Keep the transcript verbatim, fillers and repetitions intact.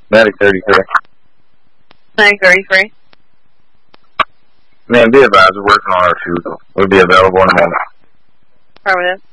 Matic thirty-three. Matic thirty-three. Man, be advised, we're working on our refusal. We'll be available in a moment. Affirmative.